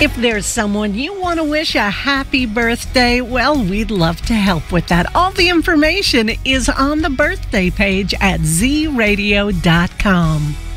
If there's someone you want to wish a happy birthday, well, we'd love to help with that. All the information is on the birthday page at zradio.com.